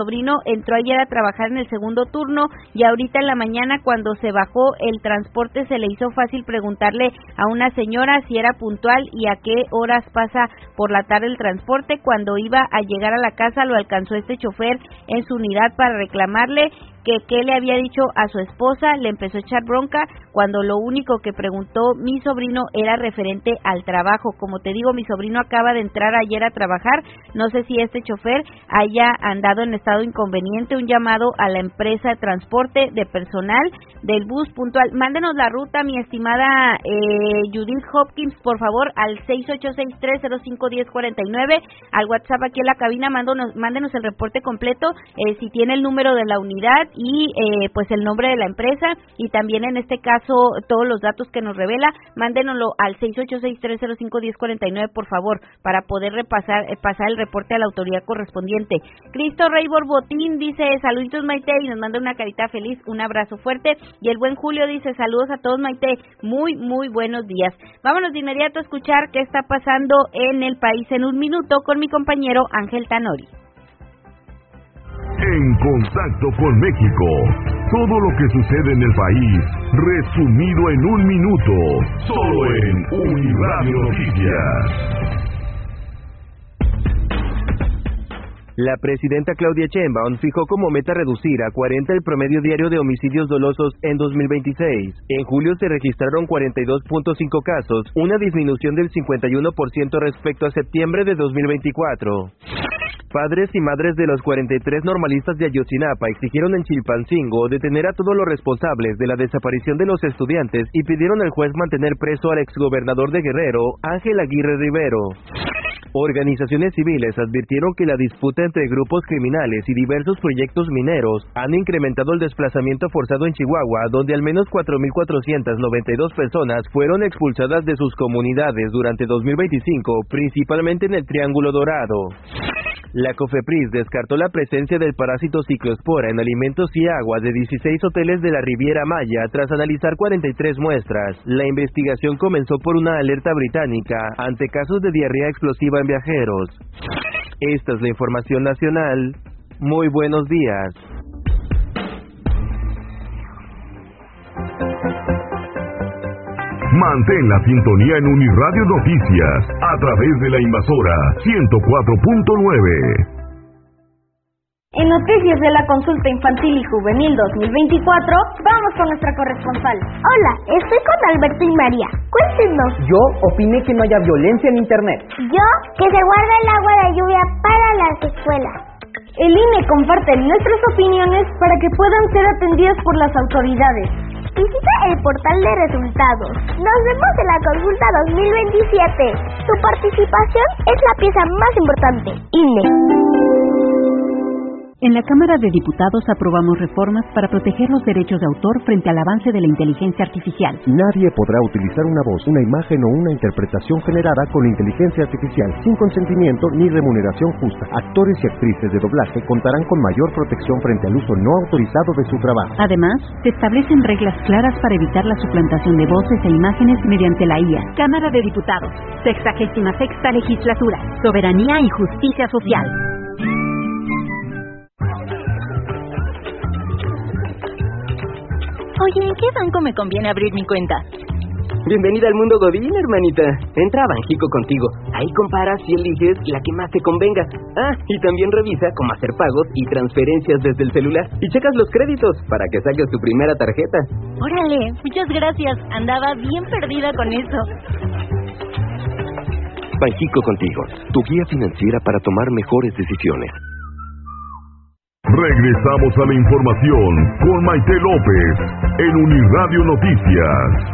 sobrino entró ayer a trabajar en el segundo turno y ahorita en la mañana cuando se bajó el transporte se le hizo fácil preguntarle a una señora si era puntual y a qué horas pasa por la tarde el transporte. Cuando iba a llegar a la casa lo alcanzó este chofer en su unidad para reclamarle que qué le había dicho a su esposa, le empezó a echar bronca cuando lo único que preguntó mi sobrino era referente al trabajo. Como te digo, mi sobrino acaba de entrar ayer a trabajar, no sé si este chofer haya andado en estado inconveniente. Un llamado a la empresa de transporte de personal del bus puntual. Mándenos la ruta, mi estimada Judith Hopkins, por favor, al 6863051049, al WhatsApp aquí en la cabina, mándenos el reporte completo, si tiene el número de la unidad y pues el nombre de la empresa y también en este caso todos los datos que nos revela, mándenoslo al 6863051049 por favor, para poder pasar el reporte a la autoridad correspondiente. Cristo Rey Borbotín dice saluditos Maite y nos manda una carita feliz, un abrazo fuerte, y el buen Julio dice saludos a todos Maite, muy buenos días. Vámonos de inmediato a escuchar qué está pasando en el país en un minuto con mi compañero Ángel Tanori. En contacto con México, todo lo que sucede en el país, resumido en un minuto, solo en Uniradio Noticias. La presidenta Claudia Sheinbaum fijó como meta reducir a 40 el promedio diario de homicidios dolosos en 2026. En julio se registraron 42.5 casos, una disminución del 51% respecto a septiembre de 2024. Padres y madres de los 43 normalistas de Ayotzinapa exigieron en Chilpancingo detener a todos los responsables de la desaparición de los estudiantes y pidieron al juez mantener preso al exgobernador de Guerrero, Ángel Aguirre Rivero. Organizaciones civiles advirtieron que la disputa entre grupos criminales y diversos proyectos mineros han incrementado el desplazamiento forzado en Chihuahua, donde al menos 4.492 personas fueron expulsadas de sus comunidades durante 2025, principalmente en el Triángulo Dorado. La COFEPRIS descartó la presencia del parásito ciclospora en alimentos y agua de 16 hoteles de la Riviera Maya tras analizar 43 muestras. La investigación comenzó por una alerta británica ante casos de diarrea explosiva en viajeros. Esta es la información nacional. Muy buenos días. Mantén la sintonía en Uniradio Noticias a través de la Invasora 104.9. En noticias de la Consulta Infantil y Juvenil 2024, vamos con nuestra corresponsal. Hola, estoy con Alberto y María. Cuéntenos. Yo opiné que no haya violencia en Internet. Yo, que se guarde el agua de lluvia para las escuelas. El INE comparte nuestras opiniones para que puedan ser atendidas por las autoridades. Visita el portal de resultados. Nos vemos en la Consulta 2027. Tu participación es la pieza más importante. INE. En la Cámara de Diputados aprobamos reformas para proteger los derechos de autor frente al avance de la inteligencia artificial. Nadie podrá utilizar una voz, una imagen o una interpretación generada con inteligencia artificial sin consentimiento ni remuneración justa. Actores y actrices de doblaje contarán con mayor protección frente al uso no autorizado de su trabajo. Además, se establecen reglas claras para evitar la suplantación de voces e imágenes mediante la IA. Cámara de Diputados, 66ª Legislatura, Soberanía y Justicia Social. Oye, ¿en qué banco me conviene abrir mi cuenta? Bienvenida al mundo Godín, hermanita. Entra a Banjico contigo. Ahí comparas y eliges la que más te convenga. Ah, y también revisa cómo hacer pagos y transferencias desde el celular. Y checas los créditos para que saques tu primera tarjeta. Órale, muchas gracias. Andaba bien perdida con eso. Banjico contigo, tu guía financiera para tomar mejores decisiones. Regresamos a la información con Maite López en Uniradio Noticias.